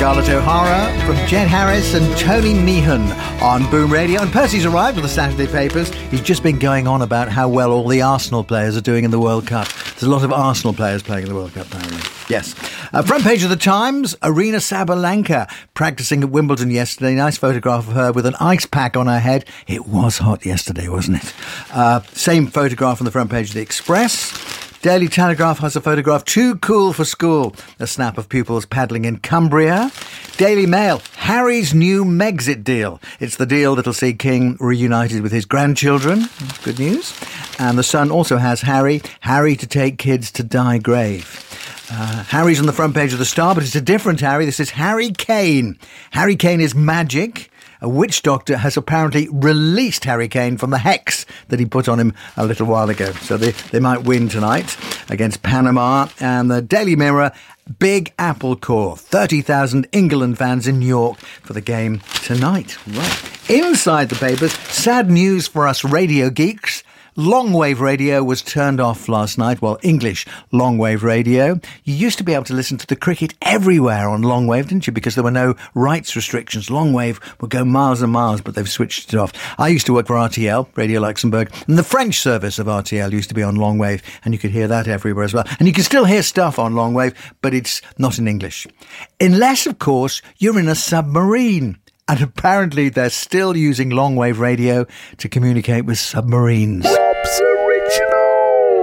Scarlett O'Hara from Jed Harris and Tony Meehan on Boom Radio. And Percy's arrived with the Saturday papers. He's just been going on about how well all the Arsenal players are doing in the World Cup. There's a lot of Arsenal players playing in the World Cup, apparently. Yes. Front page of the Times, Arina Sabalenka practising at Wimbledon yesterday. Nice photograph of her with an ice pack on her head. It was hot yesterday, wasn't it? Same photograph on the front page of the Express. Daily Telegraph has a photograph, too cool for school. A snap of pupils paddling in Cumbria. Daily Mail, Harry's new Megxit deal. It's the deal that'll see King reunited with his grandchildren. Good news. And The Sun also has Harry to take kids to Dye Grave. Harry's on the front page of the Star, but it's a different Harry. This is Harry Kane. Harry Kane is magic. A witch doctor has apparently released Harry Kane from the hex that he put on him a little while ago. So they might win tonight against Panama. And the Daily Mirror, Big Apple Corps. 30,000 England fans in New York for the game tonight. Right. Inside the papers, sad news for us radio geeks. Longwave radio was turned off last night. Well, English longwave radio. You used to be able to listen to the cricket everywhere on longwave, didn't you? Because there were no rights restrictions. Longwave would go miles and miles, but they've switched it off. I used to work for RTL, Radio Luxembourg, and the French service of RTL used to be on longwave, and you could hear that everywhere as well. And you can still hear stuff on longwave, but it's not in English. Unless, of course, you're in a submarine. And apparently they're still using longwave radio to communicate with submarines.